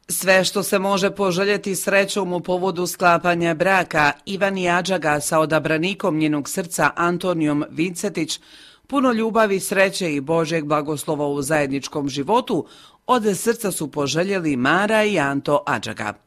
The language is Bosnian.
Sve što se može poželjeti srećom u povodu sklapanja braka, Ivani Adžaga sa odabranikom njenog srca Antonijom Vincetić, puno ljubavi, sreće i Božjeg blagoslova u zajedničkom životu, od srca su poželjeli Mara i Anto Adžaga.